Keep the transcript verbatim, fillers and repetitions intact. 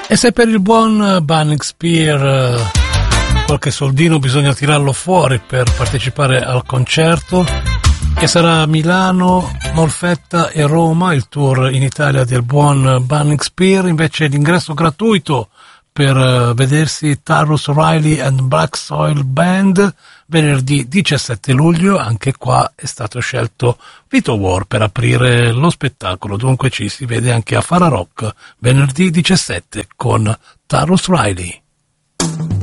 E se per il buon Banning Spear qualche soldino bisogna tirarlo fuori per partecipare al concerto, che sarà a Milano, Molfetta e Roma, il tour in Italia del buon Banning Spear, invece l'ingresso gratuito per vedersi Tarrus Riley and Black Soil Band venerdì diciassette luglio. Anche qua è stato scelto Vito War per aprire lo spettacolo, dunque ci si vede anche a Fara Rock venerdì diciassette con Tarrus Riley.